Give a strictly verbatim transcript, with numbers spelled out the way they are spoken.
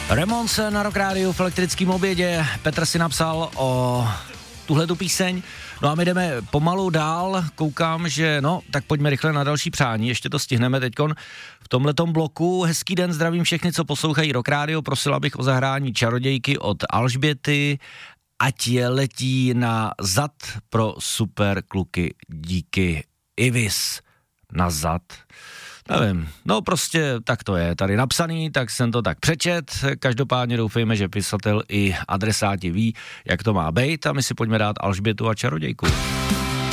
Ramonce na Rock Rádiu v elektrickém obědě. Petr si napsal o tuhletu píseň. No a my jdeme pomalu dál. Koukám, že no, tak pojďme rychle na další přání. Ještě to stihneme teďkon v tomhletom bloku. Hezký den, zdravím všechny, co poslouchají Rock Rádio. Prosila bych o zahrání Čarodějky od Alžběty. Ať je letí na zad pro super kluky. Díky. Ivis na zad. Nevím, no prostě tak to je tady napsaný, tak jsem to tak přečet, každopádně doufejme, že pisatel i adresáti ví, jak to má být a my si pojďme dát Alžbětu a Čarodějku.